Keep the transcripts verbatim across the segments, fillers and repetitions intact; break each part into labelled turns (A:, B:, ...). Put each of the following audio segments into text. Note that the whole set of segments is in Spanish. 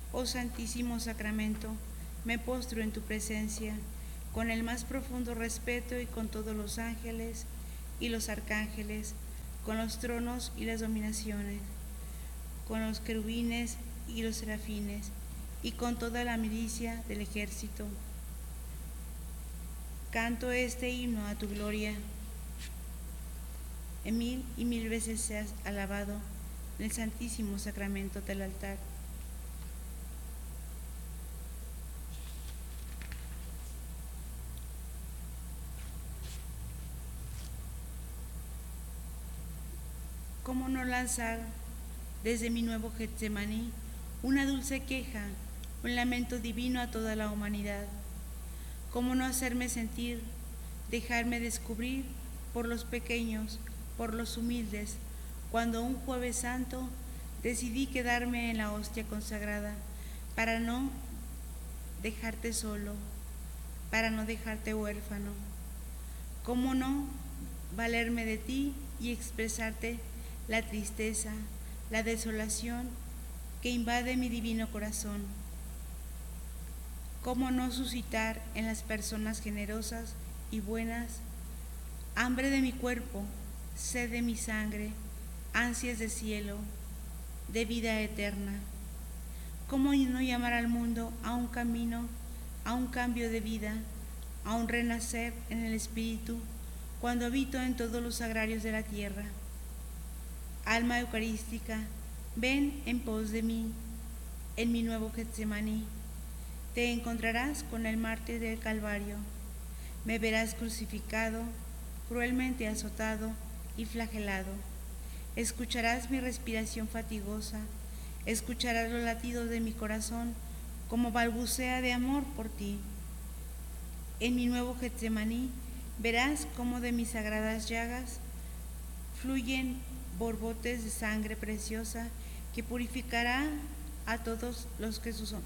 A: Oh Santísimo Sacramento, me postro en tu presencia, con el más profundo respeto y con todos los ángeles y los arcángeles, con los tronos y las dominaciones, con los querubines y los serafines, y con toda la milicia del ejército. Canto este himno a tu gloria. En mil y mil veces seas alabado en el Santísimo Sacramento del altar. ¿Cómo no lanzar desde mi nuevo Getsemaní una dulce queja, un lamento divino a toda la humanidad? ¿Cómo no hacerme sentir, dejarme descubrir por los pequeños, por los humildes, cuando un Jueves Santo decidí quedarme en la hostia consagrada para no dejarte solo, para no dejarte huérfano? ¿Cómo no valerme de ti y expresarte la tristeza, la desolación que invade mi divino corazón? ¿Cómo no suscitar en las personas generosas y buenas hambre de mi cuerpo, sed de mi sangre, ansias de cielo, de vida eterna? ¿Cómo no llamar al mundo a un camino, a un cambio de vida, a un renacer en el Espíritu, cuando habito en todos los sagrarios de la tierra? Alma eucarística, ven en pos de mí, en mi nuevo Getsemaní. Te encontrarás con el mártir del Calvario. Me verás crucificado, cruelmente azotado y flagelado. Escucharás mi respiración fatigosa, escucharás los latidos de mi corazón como balbucea de amor por ti. En mi nuevo Getsemaní verás cómo de mis sagradas llagas fluyen borbotes de sangre preciosa que purificará a todos los que sus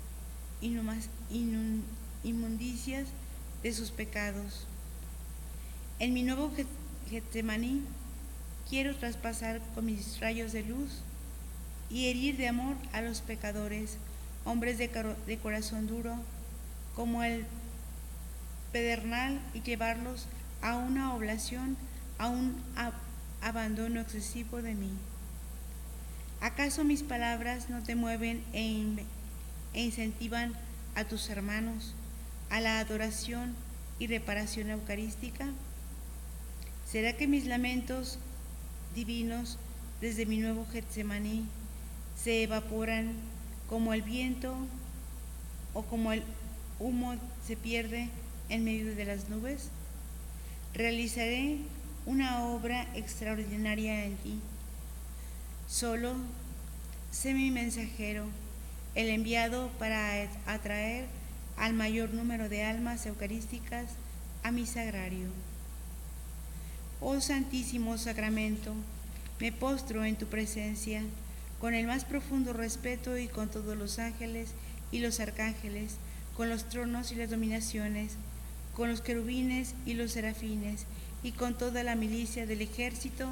A: inmundicias de sus pecados. En mi nuevo Getsemaní quiero traspasar con mis rayos de luz y herir de amor a los pecadores, hombres de, de corazón duro, como el pedernal, y llevarlos a una oblación, a un ab abandono excesivo de mí. ¿Acaso mis palabras no te mueven e, in e incentivan a tus hermanos a la adoración y reparación eucarística? ¿Será que mis lamentos divinos desde mi nuevo Getsemaní se evaporan como el viento o como el humo se pierde en medio de las nubes? Realizaré una obra extraordinaria en ti. Solo sé mi mensajero, el enviado para atraer al mayor número de almas eucarísticas a mi sagrario. Oh Santísimo Sacramento, me postro en tu presencia con el más profundo respeto y con todos los ángeles y los arcángeles, con los tronos y las dominaciones, con los querubines y los serafines, y con toda la milicia del ejército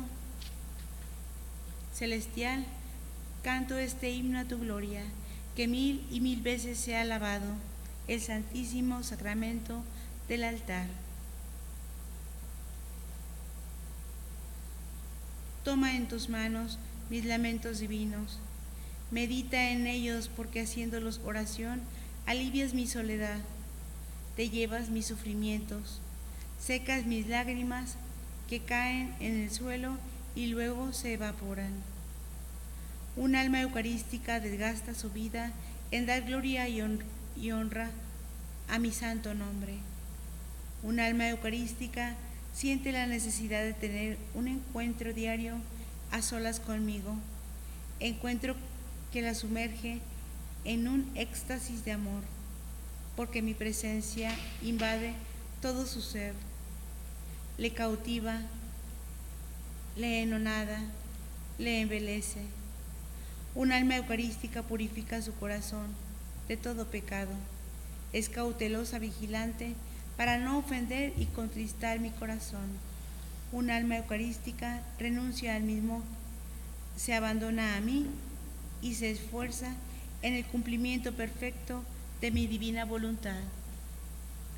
A: celestial. Canto este himno a tu gloria, que mil y mil veces sea alabado el Santísimo Sacramento del altar. Toma en tus manos mis lamentos divinos, medita en ellos, porque haciéndolos oración alivias mi soledad, te llevas mis sufrimientos, secas mis lágrimas que caen en el suelo y luego se evaporan. Un alma eucarística desgasta su vida en dar gloria y honra a mi santo nombre. Un alma eucarística siente la necesidad de tener un encuentro diario a solas conmigo, encuentro que la sumerge en un éxtasis de amor, porque mi presencia invade todo su ser, le cautiva, le enonada, le embelece. Un alma eucarística purifica su corazón de todo pecado, es cautelosa, vigilante, para no ofender y contristar mi corazón. Un alma eucarística renuncia al mismo, se abandona a mí y se esfuerza en el cumplimiento perfecto de mi divina voluntad.